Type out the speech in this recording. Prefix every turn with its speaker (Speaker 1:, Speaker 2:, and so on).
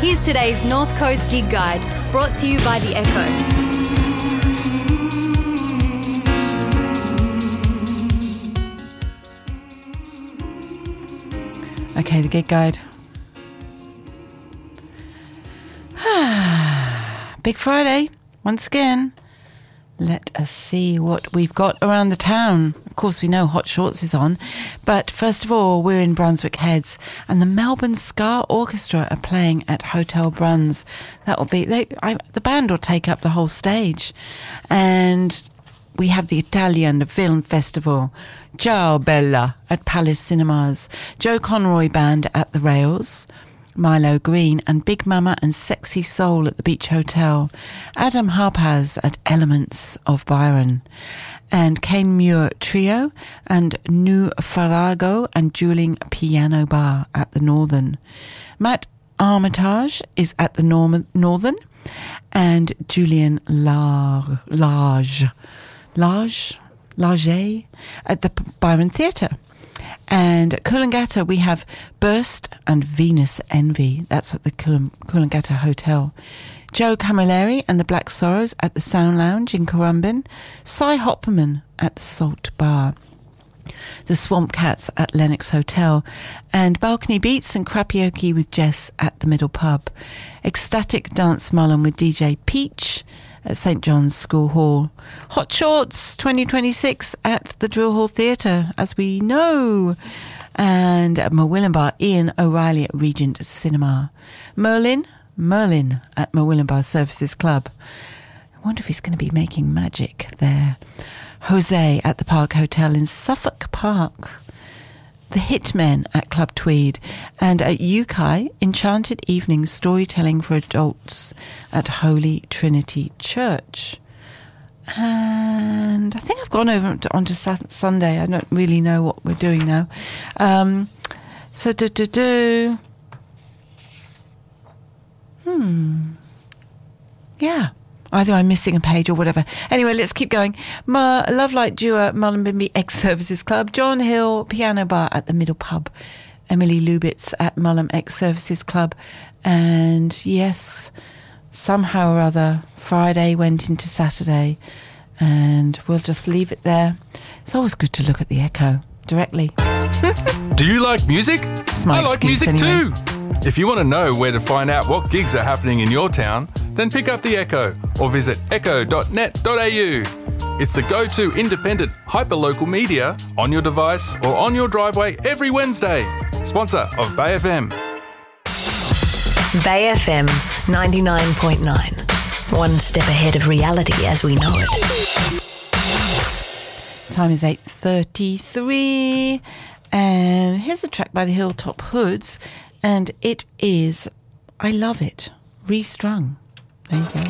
Speaker 1: Here's today's North Coast Gig Guide, brought to you by The Echo.
Speaker 2: Okay, the gig guide. Big Friday, once again. Let us see what we've got around the town. Of course, we know Hot Shorts is on, but first of all, we're in Brunswick Heads, and the Melbourne Ska Orchestra are playing at Hotel Bruns. That will be the band will take up the whole stage, and we have the Italian Film Festival, Ciao Bella at Palace Cinemas, Joe Conroy Band at the Rails, Milo Green and Big Mama and Sexy Soul at the Beach Hotel, Adam Harpaz at Elements of Byron, and Kane Muir Trio and Nu Farago and Dueling Piano Bar at the Northern. Matt Armitage is at the Northern, and Julian Large at the Byron Theatre. And at Coolangatta, we have Burst and Venus Envy. That's at the Coolangatta Hotel. Joe Camilleri and the Black Sorrows at the Sound Lounge in Currumbin. Cy Hopperman at the Salt Bar. The Swamp Cats at Lennox Hotel. And Balcony Beats and Crapioke with Jess at the Middle Pub. Ecstatic Dance Mullen with DJ Peach at St John's School Hall. Hot Shorts 2026 at the Drill Hall Theatre, as we know. And at Murwillumbah, Ian O'Reilly at Regent Cinema. Merlin at Murwillumbah Services Club. I wonder if he's going to be making magic there. Jose at the Park Hotel in Suffolk Park. The Hitmen at Club Tweed, and at Yukai, Enchanted Evening Storytelling for Adults at Holy Trinity Church. And I think I've gone onto Sunday. I don't really know what we're doing now. Yeah. Either I'm missing a page or whatever. Anyway, let's keep going. Love Light Duo at Mullumbimby Ex-Services Club. John Hill Piano Bar at the Middle Pub. Emily Lubitz at Mullum Ex-Services Club. And yes, somehow or other, Friday went into Saturday. And we'll just leave it there. It's always good to look at the Echo directly.
Speaker 3: Do you like music?
Speaker 2: I
Speaker 3: like music
Speaker 2: anyway.
Speaker 3: too. If you want to know where to find out what gigs are happening in your town, then pick up the Echo or visit echo.net.au. It's the go-to independent hyperlocal media on your device or on your driveway every Wednesday. Sponsor of Bay FM.
Speaker 4: Bay FM 99.9. One step ahead of reality as we know it.
Speaker 2: Time is 8:33, and here's a track by the Hilltop Hoods, and it is I Love It, Restrung. There you go.